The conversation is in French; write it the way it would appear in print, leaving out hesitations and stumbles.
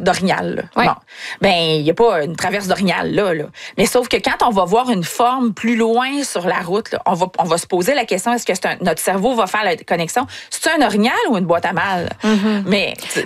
d'Orignal. Ouais. Bon. Ben, il n'y a pas une traverse d'Orignal là. Mais sauf que quand on va voir une forme plus loin sur la route, là, on va se poser la question, est-ce que notre cerveau va faire la connexion? C'est-tu un Orignal ou une boîte à mal? Mais